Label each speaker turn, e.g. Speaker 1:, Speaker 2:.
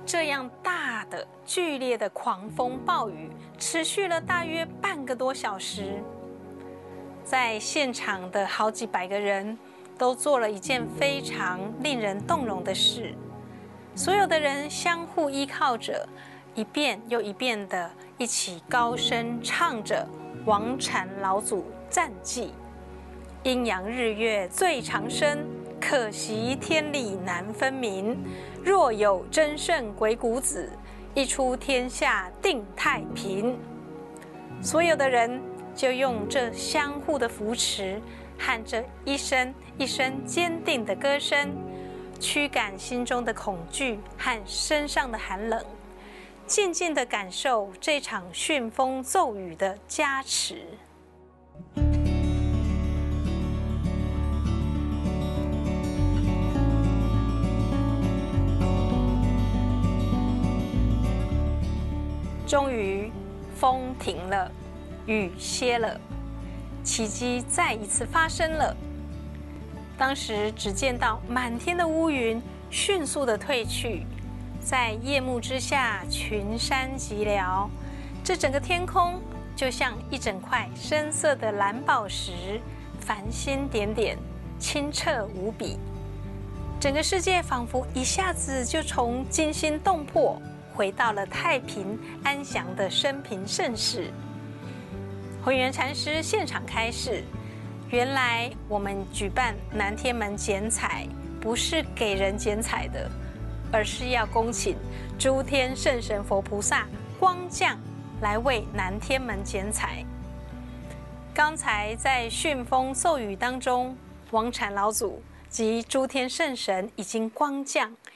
Speaker 1: 这样大的、剧烈的狂风暴雨持续了大约半个多小时。在现场的好几百个人都做了一件非常令人动容的事，所有的人相互依靠着，一遍又一遍地一起高声唱着王禅老祖赞偈：阴阳日月最长生，可惜天理难分明。若有真圣鬼谷子，一出天下定太平。所有的人就用这相互的扶持和这一声一声坚定的歌声，驱赶心中的恐惧和身上的寒冷，静静地感受这场旋风骤雨的加持。终于，风停了，雨歇了，奇迹再一次发生了。当时只见到满天的乌云迅速地退去，在夜幕之下群山寂寥，这整个天空就像一整块深色的蓝宝石，繁星点点，清澈无比。整个世界仿佛一下子就从惊心动魄回到了太平安详的生平盛世。慧远禅师现场开示，原来我们举办南天门剪彩，不是给人剪彩的，而是要恭请诸天圣神佛菩萨光降来为南天门剪彩。刚才在旋风骤雨当中，王禅老祖及诸天圣神已经光降，